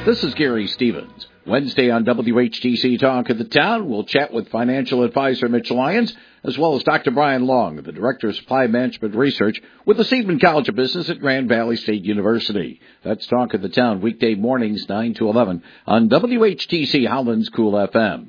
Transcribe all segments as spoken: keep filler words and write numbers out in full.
This is Gary Stevens. Wednesday on W H T C Talk of the Town, we'll chat with financial advisor Mitch Lyons, as well as Doctor Brian Long, the Director of Supply Management Research with the Seidman College of Business at Grand Valley State University. That's Talk of the Town, weekday mornings nine to eleven on W H T C Holland's Cool F M.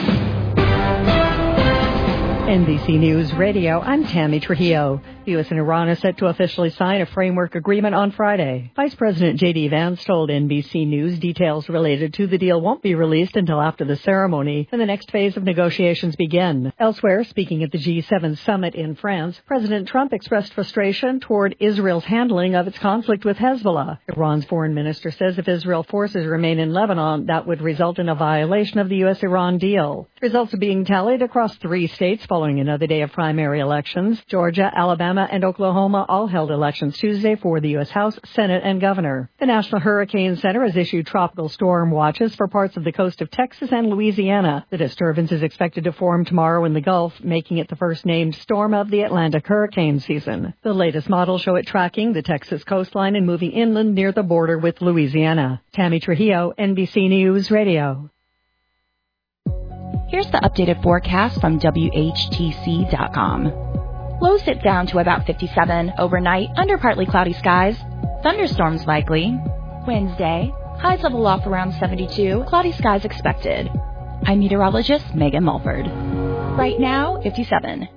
N B C News Radio, I'm Tammy Trujillo. The U S and Iran are set to officially sign a framework agreement on Friday. Vice President J D. Vance told N B C News details related to the deal won't be released until after the ceremony and the next phase of negotiations begin. Elsewhere, speaking at the G seven summit in France, President Trump expressed frustration toward Israel's handling of its conflict with Hezbollah. Iran's foreign minister says if Israel forces remain in Lebanon, that would result in a violation of the U S Iran deal. Results are being tallied across three states following another day of primary elections. Georgia, Alabama, and Oklahoma all held elections Tuesday for the U S House, Senate, and Governor. The National Hurricane Center has issued tropical storm watches for parts of the coast of Texas and Louisiana. The disturbance is expected to form tomorrow in the Gulf, making it the first named storm of the Atlantic hurricane season. The latest models show it tracking the Texas coastline and moving inland near the border with Louisiana. Tammy Trujillo, N B C News Radio. Here's the updated forecast from W H T C dot com. Lows sit down to about fifty-seven overnight under partly cloudy skies. Thunderstorms likely. Wednesday, highs level off around seventy-two, cloudy skies expected. I'm meteorologist Megan Mulford. Right now, fifty-seven.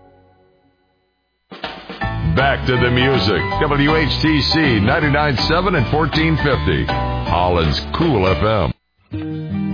Back to the music. W H T C ninety-nine point seven and fourteen fifty. Holland's Cool F M.